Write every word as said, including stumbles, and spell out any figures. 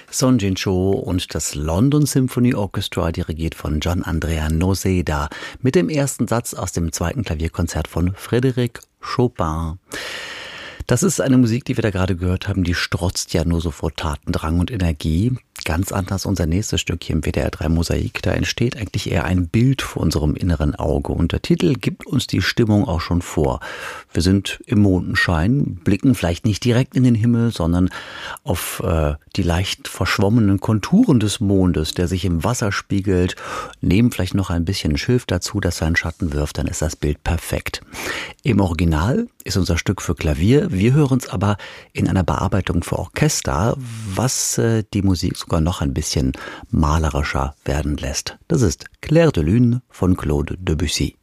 Song Jin-cho und das London Symphony Orchestra, dirigiert von Gian Andrea Noseda, mit dem ersten Satz aus dem zweiten Klavierkonzert von Frédéric Chopin. Das ist eine Musik, die wir da gerade gehört haben, die strotzt ja nur so vor Tatendrang und Energie. Ganz anders unser nächstes Stück hier im W D R drei Mosaik. Da entsteht eigentlich eher ein Bild vor unserem inneren Auge. Und der Titel gibt uns die Stimmung auch schon vor. Wir sind im Mondenschein, blicken vielleicht nicht direkt in den Himmel, sondern auf äh, die leicht verschwommenen Konturen des Mondes, der sich im Wasser spiegelt. Nehmen vielleicht noch ein bisschen Schilf dazu, das seinen Schatten wirft, dann ist das Bild perfekt. Im Original ist unser Stück für Klavier. Wir hören es aber in einer Bearbeitung für Orchester, was äh, die Musik sogar noch ein bisschen malerischer werden lässt. Das ist Clair de Lune von Claude Debussy.